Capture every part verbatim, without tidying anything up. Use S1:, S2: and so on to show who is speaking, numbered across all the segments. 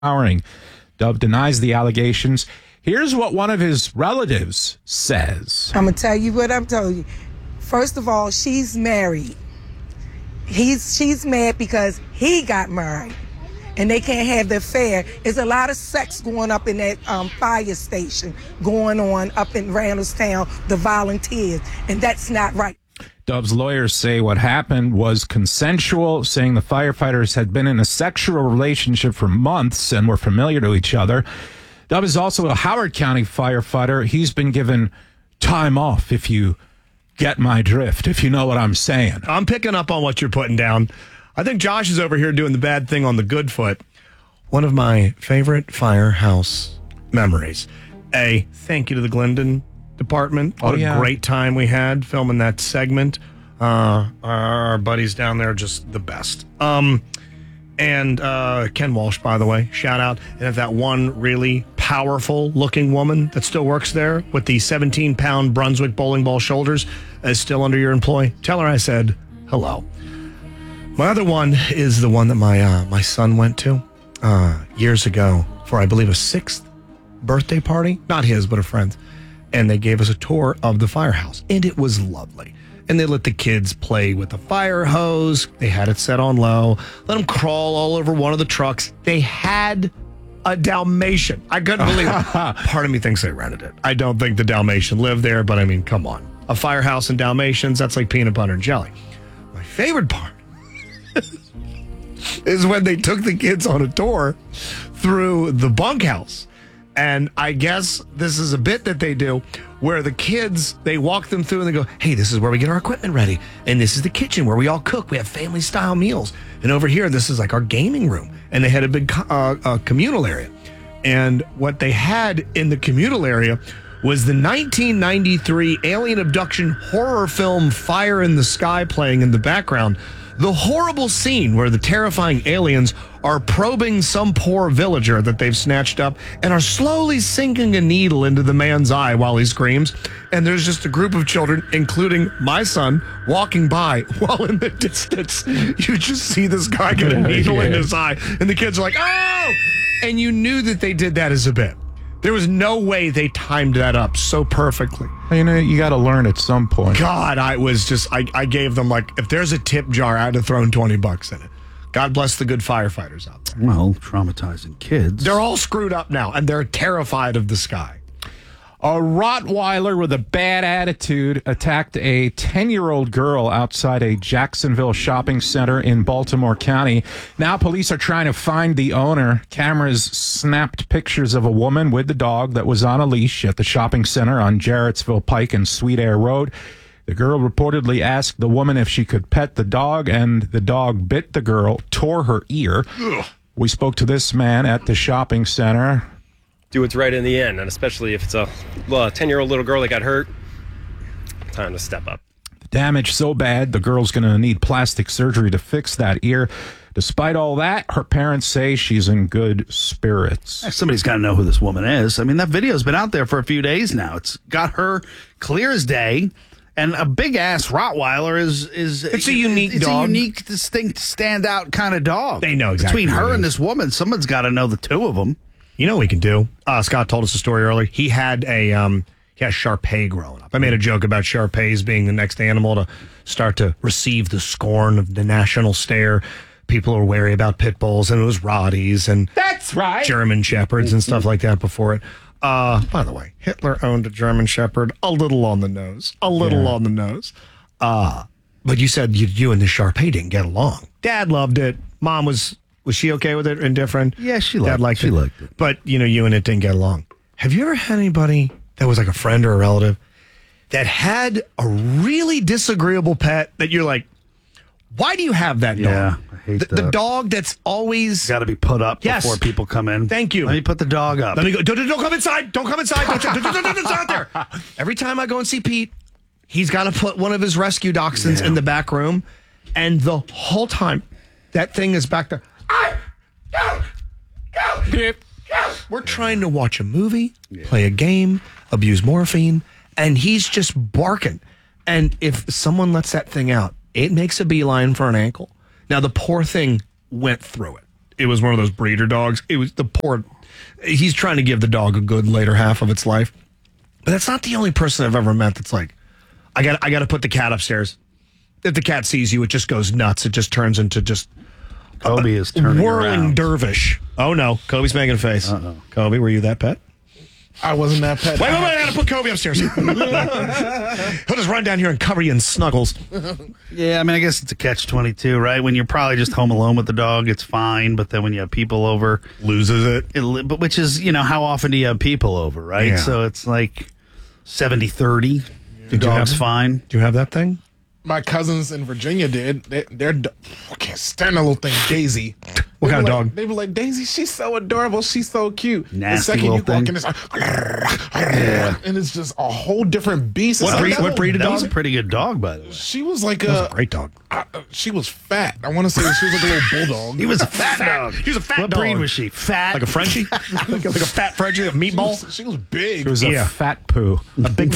S1: empowering. Dove denies the allegations. Here's what one of his relatives says.
S2: I'm going to tell you what I'm telling you. First of all, she's married. He's She's mad because he got married. And they can't have the affair. There's a lot of sex going up in that um, fire station, going on up in Randallstown, the volunteers. And that's not right.
S1: Dove's lawyers say what happened was consensual, saying the firefighters had been in a sexual relationship for months and were familiar to each other. Dove is also a Howard County firefighter. He's been given time off, if you get my drift, if you know what I'm saying.
S3: I'm picking up on what you're putting down. I think Josh is over here doing the bad thing on the good foot. One of my favorite firehouse memories. A thank you to the Glendon department. What
S1: oh, yeah.
S3: a great time we had filming that segment. Uh, our buddies down there, just the best. Um, and uh, Ken Walsh, by the way, shout out. And if that one really powerful looking woman that still works there with the seventeen pound Brunswick bowling ball shoulders is still under your employ, tell her I said hello. My other one is the one that my uh, my son went to uh, years ago for, I believe, a sixth birthday party. Not his, but a friend's. And they gave us a tour of the firehouse. And it was lovely. And they let the kids play with the fire hose. They had it set on low. Let them crawl all over one of the trucks. They had a Dalmatian. I couldn't believe it. Part of me thinks they rented it. I don't think the Dalmatian lived there, but I mean, come on. A firehouse and Dalmatians, that's like peanut butter and jelly. My favorite part is when they took the kids on a tour through the bunkhouse. And I guess this is a bit that they do where the kids, they walk them through and they go, hey, this is where we get our equipment ready. And this is the kitchen where we all cook. We have family style meals. And over here, this is like our gaming room. And they had a big uh, uh, communal area. And what they had in the communal area was the nineteen ninety-three alien abduction horror film Fire in the Sky playing in the background. The horrible scene where the terrifying aliens are probing some poor villager that they've snatched up and are slowly sinking a needle into the man's eye while he screams. And there's just a group of children, including my son, walking by while in the distance, you just see this guy get a needle yeah. in his eye. And the kids are like, oh! And you knew that they did that as a bit. There was no way they timed that up so perfectly.
S1: You know, you got to learn at some point.
S3: God, I was just, I, I gave them like, if there's a tip jar, I'd have thrown twenty bucks in it. God bless the good firefighters out there.
S4: Well, traumatizing kids.
S3: They're all screwed up now, and they're terrified of the sky.
S1: A Rottweiler with a bad attitude attacked a ten-year-old girl outside a Jacksonville shopping center in Baltimore County. Now police are trying to find the owner. Cameras snapped pictures of a woman with the dog that was on a leash at the shopping center on Jarrettsville Pike and Sweet Air Road. The girl reportedly asked the woman if she could pet the dog, and the dog bit the girl, tore her ear. Ugh. We spoke to this man at the shopping center.
S5: Do what's right in the end, and especially if it's a ten-year-old little girl that got hurt, time to step up.
S1: The damage so bad, the girl's going to need plastic surgery to fix that ear. Despite all that, her parents say she's in good spirits.
S4: Somebody's got to know who this woman is. I mean, that video's been out there for a few days now. It's got her clear as day. And a big-ass Rottweiler is... is
S3: it's a unique
S4: it's
S3: dog.
S4: It's a unique, distinct, stand-out kind of dog.
S3: They know exactly.
S4: Between her and this woman, someone's got to know the two of them.
S3: You know what we can do? Uh, Scott told us a story earlier. He had a um, he had Shar-Pei growing up. I made a joke about Shar-Peis being the next animal to start to receive the scorn of the national stare. People are wary about pit bulls, and it was Rotties and
S1: that's right
S3: German Shepherds and stuff like that before it. Uh, by the way, Hitler owned a German Shepherd, a little on the nose, a little yeah. on the nose. Uh, but you said you, you and the Shar-Pei didn't get along. Dad loved it. Mom was, was she okay with it? Indifferent?
S4: Yeah, she liked,
S3: Dad liked
S4: she
S3: it.
S4: liked it.
S3: But, you know, you and it didn't get along. Have you ever had anybody that was like a friend or a relative that had a really disagreeable pet that you're like, why do you have that dog?
S4: Yeah, I hate
S3: the,
S4: that.
S3: The dog that's always...
S4: Got to be put up
S3: yes.
S4: before people come in.
S3: Thank you.
S4: Let me put the dog up.
S3: Let me go. Don't, don't come inside. Don't come inside. Don't, don't, don't, don't, don't out there. Every time I go and see Pete, he's got to put one of his rescue dachshunds yeah. in the back room. And the whole time, that thing is back there. I, go, go, go. We're trying to watch a movie, yeah. play a game, abuse morphine, and he's just barking. And if someone lets that thing out, it makes a beeline for an ankle. Now, the poor thing went through it. it was one of those breeder dogs. It was the poor. He's trying to give the dog a good later half of its life. But that's not the only person I've ever met that's like, I got I got to put the cat upstairs. If the cat sees you, it just goes nuts. It just turns into just
S4: Kobe is turning
S3: whirling
S4: around.
S3: dervish. Oh no, Kobe's making a face. Uh-oh. Kobe, were you that pet?
S6: I wasn't that pet.
S3: Wait, wait, wait! I gotta put Kobe upstairs. He'll just run down here and cover you in snuggles.
S4: Yeah, I mean, I guess it's a catch twenty-two, right? When you're probably just home alone with the dog, it's fine. But then when you have people over,
S3: Loses it.
S4: it but which is, you know, how often do you have people over, right?
S3: Yeah.
S4: So it's like seventy thirty. The
S3: Did you have
S4: dog's
S3: it?
S4: fine.
S3: Do you have that thing?
S6: My cousins in Virginia did. They, they're. I can't stand that little thing, Daisy.
S3: What
S6: They
S3: kind
S6: were
S3: of
S6: like,
S3: dog?
S6: They were like, Daisy, she's so adorable. She's so cute.
S4: Nasty
S6: the second
S4: little
S6: you walk
S4: thing.
S6: in, it's like, and it's just a whole different beast.
S3: What
S6: It's
S3: breed-
S6: like that
S3: what
S6: little-
S3: breed of
S4: That
S3: dog?
S4: was a pretty good dog, by the way.
S6: She was like
S3: That was
S6: a,
S3: a great dog.
S6: uh, she was fat. I want to say she was like a little bulldog.
S4: He was a fat dog.
S3: He was a fat
S4: What
S3: dog.
S4: breed was she? Fat?
S3: Like a Frenchie? like, a, like a fat Frenchie, a
S6: She
S3: meatball?
S6: was, she was big.
S1: It was a
S3: Yeah.
S1: fat poo.
S3: A big,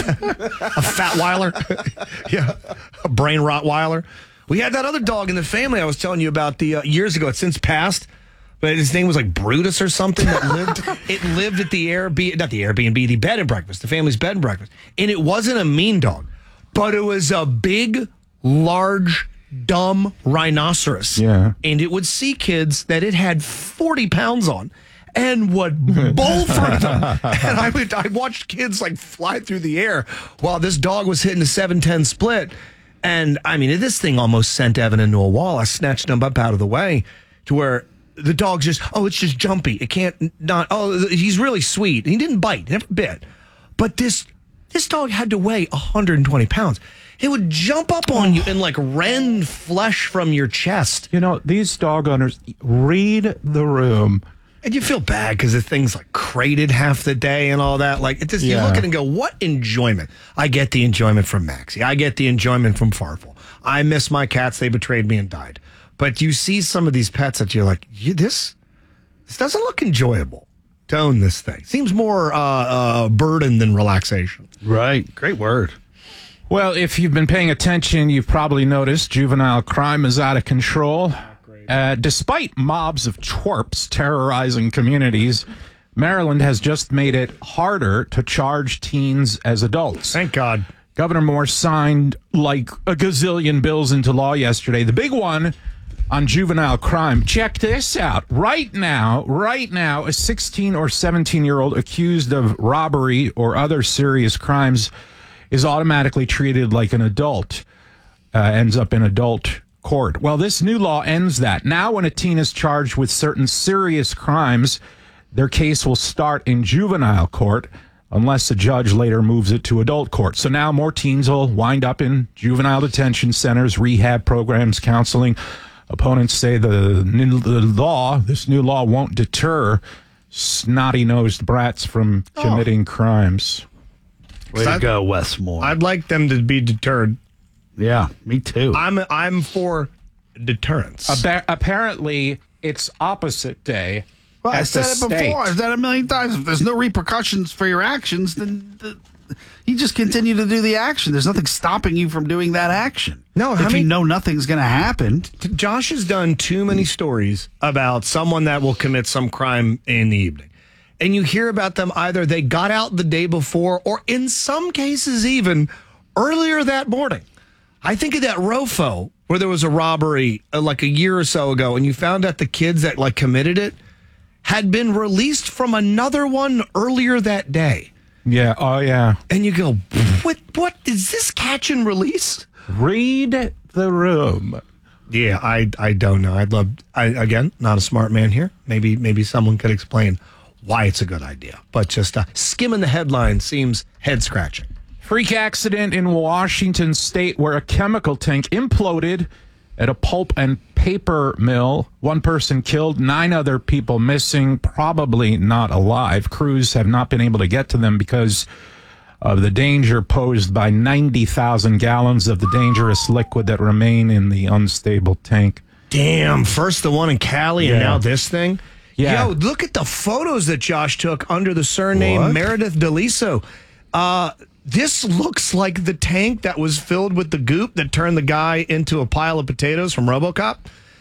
S3: a fat Weiler? Yeah. A brain Rottweiler. We had that other dog in the family I was telling you about the uh, years ago. It's since passed. But his name was like Brutus or something that lived. It lived at the Airbnb, not the Airbnb, the bed and breakfast, the family's bed and breakfast. And it wasn't a mean dog, but it was a big, large, dumb rhinoceros.
S1: Yeah.
S3: And it would see kids that it had forty pounds on and would bull for them. And I would, I watched kids like fly through the air while this dog was hitting a seven ten split. And I mean, this thing almost sent Evan into a wall. I snatched him up out of the way to where the dog's just, oh, it's just jumpy. It can't not, oh, he's really sweet. He didn't bite, never bit. But this this dog had to weigh one hundred twenty pounds. It would jump up on you and like rend flesh from your chest.
S1: You know, these dog owners read the room.
S3: And you feel bad because the thing's like crated half the day and all that. Like, it just, you
S1: Yeah.
S3: look at it and go, what enjoyment? I get the enjoyment from Maxie. I get the enjoyment from Farfel. I miss my cats. They betrayed me and died. But you see some of these pets that you're like, "You- this, this doesn't look enjoyable to own this thing. Seems more uh, uh, burden than relaxation.
S4: Right. Great word.
S1: Well, if you've been paying attention, you've probably noticed juvenile crime is out of control. Uh, despite mobs of twerps terrorizing communities, Maryland has just made it harder to charge teens as adults.
S3: Thank God.
S1: Governor Moore signed like a gazillion bills into law yesterday. The big one on juvenile crime. Check this out. Right now, right now, a sixteen or seventeen-year-old accused of robbery or other serious crimes is automatically treated like an adult, uh, ends up in adult court. Well, this new law ends that. Now, when a teen is charged with certain serious crimes, their case will start in juvenile court unless the judge later moves it to adult court. So now more teens will wind up in juvenile detention centers, rehab programs, counseling. Opponents say the, new, the law, this new law, won't deter snotty-nosed brats from committing crimes.
S4: Way to go, Wes Moore.
S3: I'd like them to be deterred.
S4: yeah, me too.
S3: I'm I'm for deterrence.
S1: Appa- apparently, it's opposite day
S4: Well, I
S1: at the
S4: said it
S1: state.
S4: before. I've said it a million times. If there's no repercussions for your actions, then the, you just continue to do the action. There's nothing stopping you from doing that action.
S3: No, how
S4: if
S3: many-
S4: you know nothing's going to happen.
S3: Josh has done too many stories about someone that will commit some crime in the evening. And you hear about them either they got out the day before or in some cases even earlier that morning. I think of that Rofo where there was a robbery uh, like a year or so ago and you found out the kids that like committed it had been released from another one earlier that day.
S1: Yeah, oh yeah.
S3: And you go, what, what is this catch and release?
S1: Read the room.
S3: Yeah, I I don't know. I'd love. I again, not a smart man here. Maybe maybe someone could explain why it's a good idea. But just uh, skimming the headline seems head scratching.
S1: Freak accident in Washington state where a chemical tank imploded at a pulp and paper mill. One person killed, nine other people missing, probably not alive. Crews have not been able to get to them because of the danger posed by ninety thousand gallons of the dangerous liquid that remain in the unstable tank.
S3: Damn! First the one in Cali, and
S1: Yeah.
S3: now this thing.
S1: Yeah.
S3: Yo, look at the photos that Josh took under the surname
S4: What?
S3: Meredith Deliso. Uh, this looks like the tank that was filled with the goop that turned the guy into a pile of potatoes from RoboCop.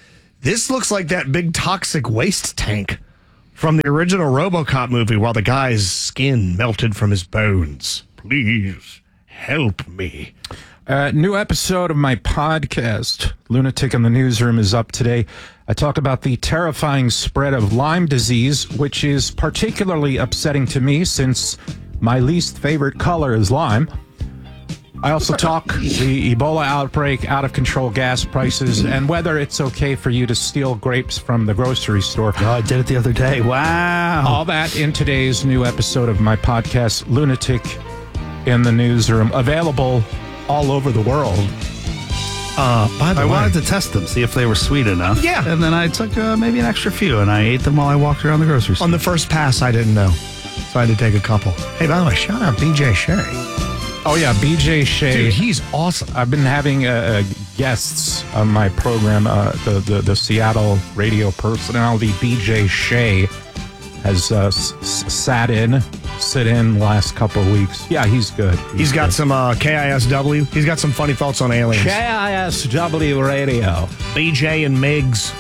S3: This looks like that big toxic waste tank from the original RoboCop movie while the guy's skin melted from his bones. Please help me.
S1: Uh, new episode of my podcast, Lunatic in the Newsroom, is up today. I talk about the terrifying spread of Lyme disease, which is particularly upsetting to me since my least favorite color is lime. I also talk the Ebola outbreak, out-of-control gas prices, and whether it's okay for you to steal grapes from the grocery store.
S4: Oh, I did it the other day. Wow.
S1: All that in today's new episode of my podcast, Lunatic in the Newsroom, available all over the world.
S3: Uh, by the
S4: I
S3: way,
S4: wanted to test them, see if they were sweet enough.
S3: Yeah.
S4: And then I took uh, maybe an extra few, and I ate them while I walked around the grocery store.
S3: on the first pass, I didn't know. So I had to take a couple. Hey, by the way, shout out B J Shea.
S1: Oh, yeah, B J Shea.
S3: Dude, he's awesome.
S1: I've been having uh, uh, guests on my program. Uh, the, the the Seattle radio personality B J Shea has uh, s- s- sat in, sit in the last couple of weeks. Yeah, he's good.
S3: He's got
S1: good.
S3: some uh, K I S W. He's got some funny thoughts on aliens.
S1: K I S W radio.
S3: B J and Miggs.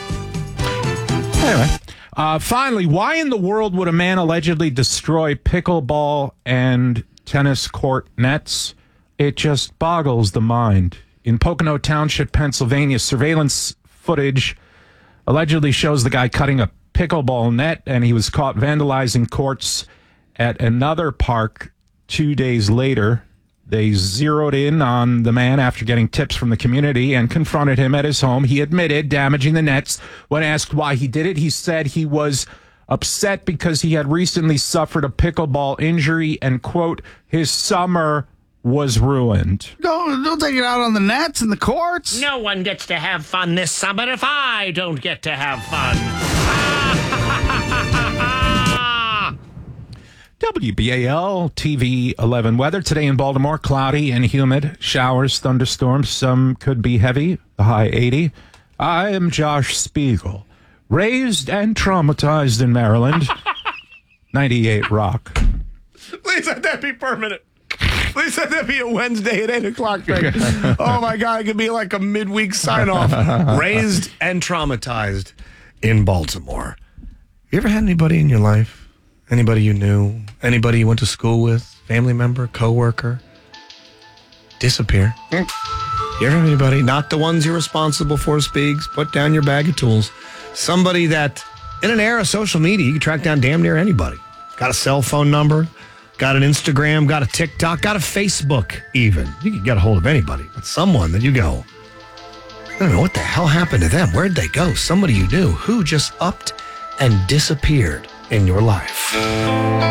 S1: Anyway, uh, finally, why in the world would a man allegedly destroy pickleball and tennis court nets? It just boggles the mind. In Pocono Township, Pennsylvania, surveillance footage allegedly shows the guy cutting a pickleball net, and he was caught vandalizing courts at another park two days later. They zeroed in on the man after getting tips from the community and confronted him at his home. He admitted damaging the nets. When asked why he did it, he said he was upset because he had recently suffered a pickleball injury and, quote, his summer was ruined.
S4: Don't, don't take it out on the nets and the courts.
S7: No one gets to have fun this summer if I don't get to have fun.
S1: W B A L T V eleven weather. Today in Baltimore, cloudy and humid. Showers, thunderstorms. Some could be heavy. The high eighty. I am Josh Spiegel. Raised and traumatized in Maryland. ninety-eight Rock.
S3: Please let that be permanent. Please let that be a Wednesday at eight o'clock thing. Oh, my God. It could be like a midweek sign-off. Raised and traumatized in Baltimore. You ever had anybody in your life? Anybody you knew? Anybody you went to school with? Family member? Coworker? Disappear? You ever have anybody? Not the ones you're responsible for, Speaks. Put down your bag of tools. Somebody that, in an era of social media, you can track down damn near anybody. Got a cell phone number, got an Instagram, got a TikTok, got a Facebook even. You can get a hold of anybody, but someone that you go, I don't know what the hell happened to them. Where'd they go? Somebody you knew who just upped and disappeared in your life.